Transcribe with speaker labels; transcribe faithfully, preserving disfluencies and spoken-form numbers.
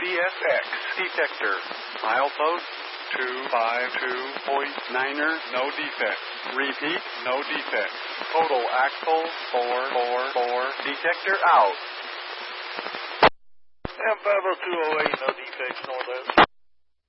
Speaker 1: C S X detector. Milepost two five two point niner, no defect. Repeat, no defect. Total axle four four four, detector out.
Speaker 2: M five oh two oh eight, no defects, northwest.